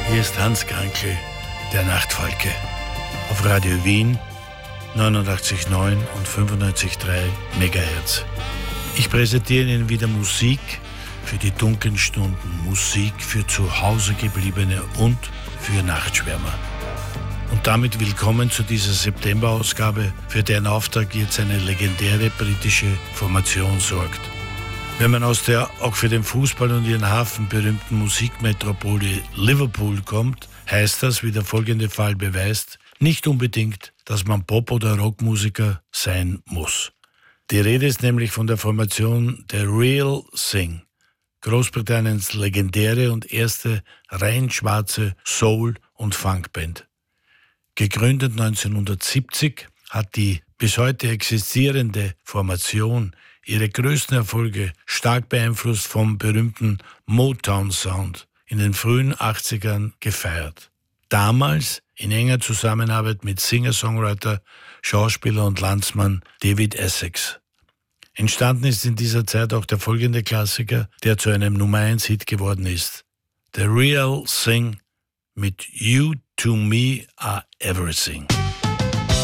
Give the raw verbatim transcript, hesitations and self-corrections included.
Hier ist Hans Krankel, der Nachtfalke. Auf Radio Wien neunundachtzig Komma neun und fünfundneunzig Komma drei Megahertz. Ich präsentiere Ihnen wieder Musik für die dunklen Stunden, Musik für zu Hause gebliebene und für Nachtschwärmer. Und damit willkommen zu dieser September-Ausgabe, für deren Auftakt jetzt eine legendäre britische Formation sorgt. Wenn man aus der auch für den Fußball und ihren Hafen berühmten Musikmetropole Liverpool kommt, heißt das, wie der folgende Fall beweist, nicht unbedingt, dass man Pop- oder Rockmusiker sein muss. Die Rede ist nämlich von der Formation The Real Thing, Großbritanniens legendäre und erste rein schwarze Soul- und Funkband. Gegründet neunzehnhundertsiebzig hat die bis heute existierende Formation ihre größten Erfolge stark beeinflusst vom berühmten Motown-Sound in den frühen achtzigern gefeiert. Damals in enger Zusammenarbeit mit Singer-Songwriter, Schauspieler und Landsmann David Essex. Entstanden ist in dieser Zeit auch der folgende Klassiker, der zu einem Nummer eins Hit geworden ist. The Real Thing mit You to Me Are Everything.